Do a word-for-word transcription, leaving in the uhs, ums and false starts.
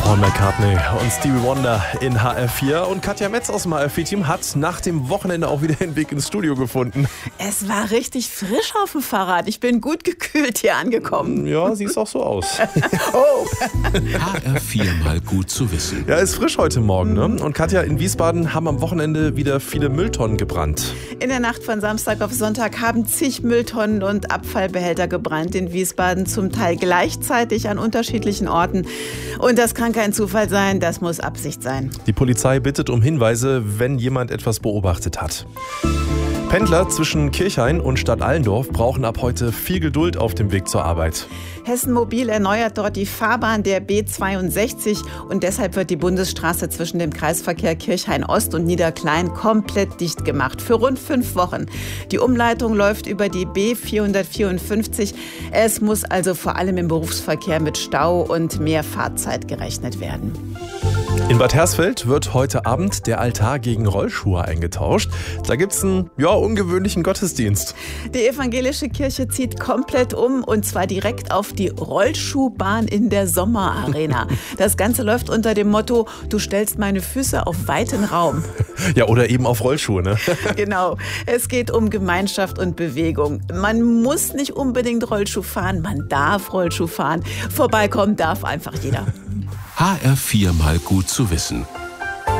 Paul McCartney und Stevie Wonder in H R vier. Und Katja Metz aus dem H R vier-Team hat nach dem Wochenende auch wieder den Weg ins Studio gefunden. Es war richtig frisch auf dem Fahrrad. Ich bin gut gekühlt hier angekommen. Ja, siehst auch so aus. Oh. H R vier mal gut zu wissen. Ja, ist frisch heute Morgen, ne? Und Katja, in Wiesbaden haben am Wochenende wieder viele Mülltonnen gebrannt. In der Nacht von Samstag auf Sonntag haben zig Mülltonnen und Abfallbehälter gebrannt in Wiesbaden, zum Teil gleichzeitig an unterschiedlichen Orten. Und das kann kein Zufall sein, das muss Absicht sein. Die Polizei bittet um Hinweise, wenn jemand etwas beobachtet hat. Pendler zwischen Kirchhain und Stadt Allendorf brauchen ab heute viel Geduld auf dem Weg zur Arbeit. Hessen Mobil erneuert dort die Fahrbahn der B zweiundsechzig und deshalb wird die Bundesstraße zwischen dem Kreisverkehr Kirchhain-Ost und Niederklein komplett dicht gemacht. Für rund fünf Wochen. Die Umleitung läuft über die B vierhundertvierundfünfzig. Es muss also vor allem im Berufsverkehr mit Stau und mehr Fahrzeit gerechnet werden. In Bad Hersfeld wird heute Abend der Altar gegen Rollschuhe eingetauscht. Da gibt's einen ja, ungewöhnlichen Gottesdienst. Die evangelische Kirche zieht komplett um und zwar direkt auf die Rollschuhbahn in der Sommerarena. Das Ganze läuft unter dem Motto: Du stellst meine Füße auf weiten Raum. Ja, oder eben auf Rollschuhe, ne? Genau. Es geht um Gemeinschaft und Bewegung. Man muss nicht unbedingt Rollschuh fahren, man darf Rollschuh fahren. Vorbeikommen darf einfach jeder. H R vier mal gut zu wissen.